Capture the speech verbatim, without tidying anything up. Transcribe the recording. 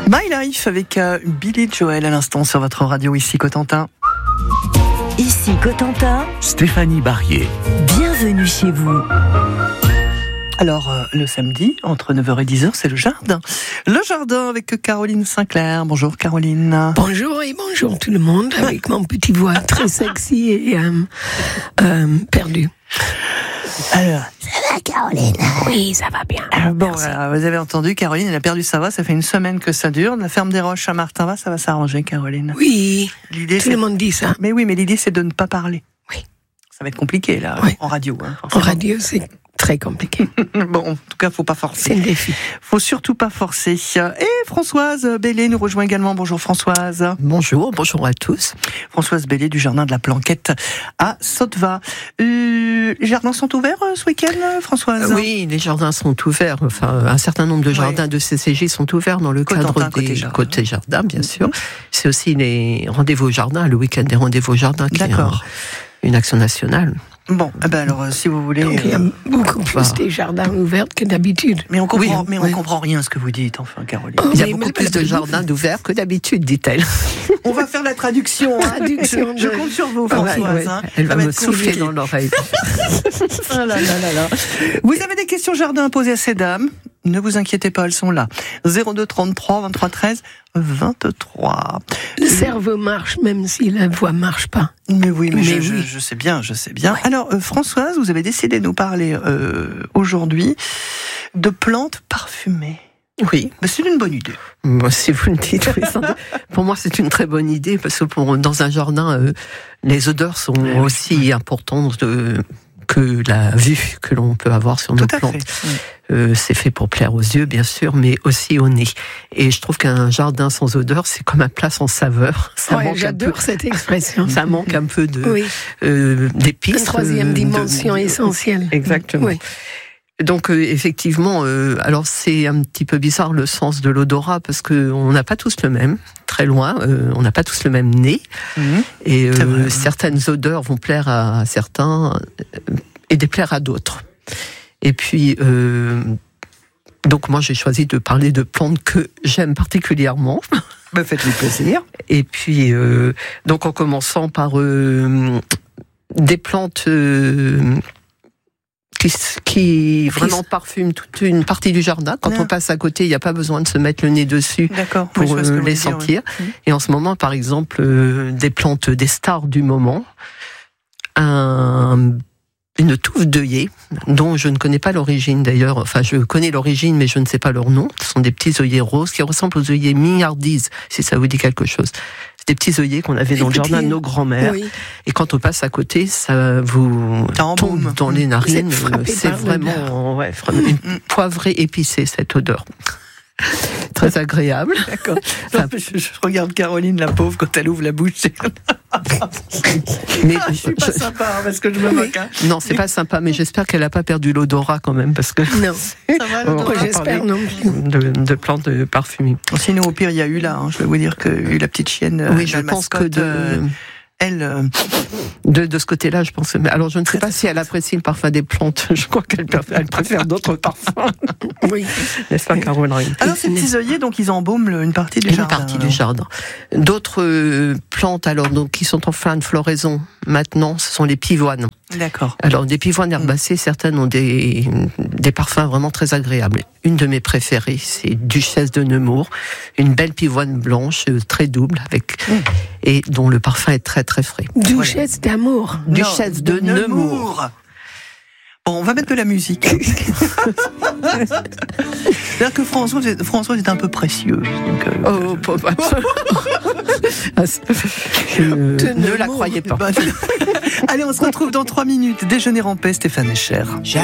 My Life avec euh, Billy Joel à l'instant sur votre radio, ici Cotentin. Ici Cotentin, Stéphanie Barrier. Bienvenue chez vous. Alors, euh, le samedi, entre neuf heures et dix heures, c'est le jardin. Le jardin avec Caroline Sinclair. Bonjour Caroline. Bonjour et bonjour tout le monde, avec mon petit voix très sexy et euh, euh, perdu. Alors, Ça va Caroline? Oui, ça va bien. euh, bon, voilà, vous avez entendu, Caroline, elle a perdu sa voix, ça fait une semaine que ça dure. La ferme des Roches à Martinva, ça va s'arranger, Caroline. Oui, L'idée, tout c'est... le monde dit ça. Mais oui, mais l'idée, c'est de ne pas parler. Oui. Ça va être compliqué, là, Oui. en radio. Hein, En forcément. radio, c'est très compliqué. Bon, en tout cas, faut pas forcer. C'est un défi. Faut surtout pas forcer. Et Françoise Bellé nous rejoint également. Bonjour Françoise. Bonjour, bonjour à tous. Françoise Bellé du jardin de la Planquette à Sotteva. Euh, les jardins sont ouverts euh, ce week-end, euh, Françoise? Oui, les jardins sont ouverts. Enfin, un certain nombre de jardins Ouais. de C C J sont ouverts dans le Cotentin, cadre côté des jardin. côtés jardins, bien sûr. Mhm. C'est aussi les rendez-vous au jardin, le week-end des rendez-vous au jardin, qui est D'accord. un- une action nationale. Bon, eh ben alors, euh, si vous voulez... Donc il y a euh, beaucoup plus bah. des jardins ouverts que d'habitude. Mais on comprend, Oui, mais on oui. comprend rien à ce que vous dites, enfin, Caroline. Oh, Il y a mais- beaucoup mais- plus de jardins d'ouverts que d'habitude, dit-elle. On va faire la traduction. hein. Traduction Je, je de- compte sur vous, Ah ouais, Françoise. Ouais, hein. elle Ça va me être souffler compliqué. dans l'oreille. Ah là là là là. Vous avez des questions jardin à poser à ces dames? Ne vous inquiétez pas, elles sont là. zéro deux trente-trois vingt-trois treize vingt-trois. Le cerveau marche même si la voix marche pas. Mais oui, mais, Mais je, je- oui. je sais bien, je sais bien. Alors, euh, Françoise, vous avez décidé de nous parler euh, aujourd'hui de plantes parfumées. Oui. Mais c'est une bonne idée. Moi, si vous le dites, oui, sans doute. Pour moi, c'est une très bonne idée parce que pour, dans un jardin, euh, les odeurs sont Oui, aussi importantes de, que la vue que l'on peut avoir sur nos Tout à plantes. fait. Oui. Euh, c'est fait pour plaire aux yeux, bien sûr, mais aussi au nez. Et je trouve qu'un jardin sans odeur, c'est comme un plat sans saveur. Ça Ouais, manque un peu. j'adore cette expression. Ça manque un peu de Oui, euh, d'épices. une troisième euh, de- dimension essentielle. Exactement. Oui. Donc euh, effectivement, euh, alors c'est un petit peu bizarre le sens de l'odorat parce que on n'a pas tous le même, très loin, euh, on n'a pas tous le même nez Mhm. et C'est euh, vrai, oui. certaines odeurs vont plaire à certains euh, et déplaire à d'autres. Et puis euh, donc moi j'ai choisi de parler de plantes que j'aime particulièrement. Bah, faites-lui plaisir. Et puis euh, donc en commençant par euh, des plantes euh, qui, qui vraiment parfument toute une partie du jardin. Quand Ah. on passe à côté, il n'y a pas besoin de se mettre le nez dessus D'accord. pour Oui, je vois ce que euh, vous les voulez dire, sentir. oui. Mhm. Et en ce moment, par exemple, euh, des plantes, des stars du moment, un, une touffe d'œillet, dont je ne connais pas l'origine d'ailleurs. Enfin, je connais l'origine, mais je ne sais pas leur nom. Ce sont des petits œillets roses qui ressemblent aux œillets mignardises, si ça vous dit quelque chose. C'est des petits œillets qu'on avait dans le Écoutez, jardin de nos grands-mères. Oui. Et quand on passe à côté, ça vous Ça embaume. tombe dans les narines. Vous êtes frappé C'est par vraiment, ouais, vraiment une Mm. poivrée épicée, cette odeur. Très agréable. D'accord. Non, mais je, je regarde Caroline, la pauvre, quand elle ouvre la bouche. c'est- Mais Ah, je suis pas je- sympa hein, parce que je me moque. Hein. non, c'est pas sympa, mais j'espère qu'elle n'a pas perdu l'odorat quand même, parce que Non, Ça va, Oh, l'odorat moi, j'espère parler non plus. de, de plantes parfumées. Sinon, au pire, il y a eu là. Hein, je vais vous dire que eu la petite chienne. euh, Oui, je la pense que mascotte, de, euh, elle. euh, de, de ce côté-là, je pense. Mais alors, je ne sais pas si elle apprécie le parfum des plantes. Je crois qu'elle préfère, elle préfère d'autres parfums. Oui. N'est-ce pas, Caroline? Alors, ces petits œillets, donc, ils embaument le- une partie du Une jardin. partie alors. du jardin. D'autres euh, plantes, alors, donc, qui sont en fin de floraison maintenant, ce sont les pivoines. D'accord. Alors, des pivoines herbacées, certaines ont des, des parfums vraiment très agréables. Une de mes préférées, c'est Duchesse de Nemours, une belle pivoine blanche, euh, très double, avec, Mm. et dont le parfum est très très frais. Duchesse d'amour. Duchesse Non, de Nemours. Bon, on va mettre de la musique. C'est-à-dire que Françoise est, Françoise est un peu précieuse. Donc, euh, Oh, pauvre. Ah, c'est- Je De ne la Nemours. croyais pas. bah, allez, on se retrouve dans trois minutes. Déjeuner en paix, Stéphane Echer.